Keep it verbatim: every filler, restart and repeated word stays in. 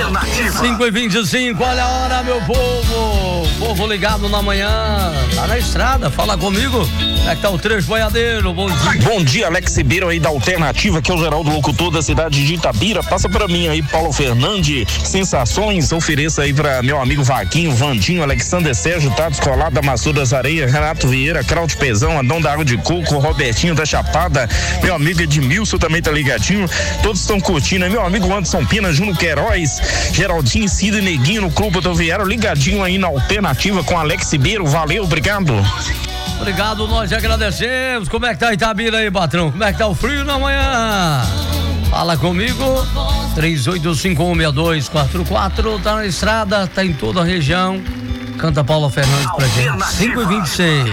cinco e vinte e cinco, olha a hora, meu povo. Povo ligado na manhã, tá na estrada, fala comigo. Como é que tá o trecho boiadeiro? Bom dia. Bom dia, Alex Ribeiro aí da Alternativa, que é o Geraldo Locutor da cidade de Itabira. Passa pra mim aí, Paulo Fernandes, sensações. Ofereça aí pra meu amigo Vaquinho, Vandinho, Alexander Sérgio, Tato Escolado da Maçã das Areias, Renato Vieira, Kraut Pezão, Adão da Água de Coco, Robertinho da Chapada, meu amigo Edmilson também tá ligadinho. Todos estão curtindo aí, meu amigo Anderson Pina, Juno Queiroz, Geraldinho, Cida e Neguinho no Clube Rodoviário, ligadinho aí na Alternativa com Alex Ribeiro. Valeu, obrigado. Obrigado, nós agradecemos. Como é que tá Itabira aí, patrão? Como é que tá o frio na manhã? Fala comigo, três oito cinco um seis dois quatro quatro, tá na estrada, tá em toda a região. Canta Paulo Fernandes pra gente, cinco e vinte e seis.